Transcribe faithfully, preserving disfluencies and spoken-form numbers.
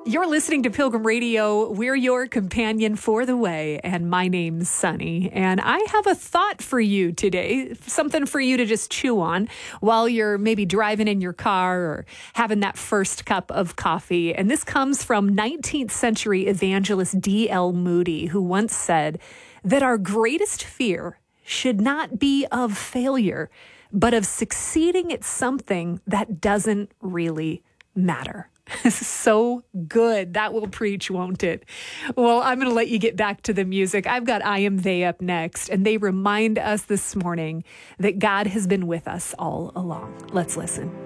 You're listening to Pilgrim Radio. We're your companion for the way, and my name's Sunny. And I have a thought for you today, something for you to just chew on while you're maybe driving in your car or having that first cup of coffee. And this comes from nineteenth century evangelist D L Moody, who once said that our greatest fear should not be of failure, but of succeeding at something that doesn't really matter. So good. That will preach, won't it? Well, I'm going to let you get back to the music. I've got I Am They up next, and they remind us this morning that God has been with us all along. Let's listen.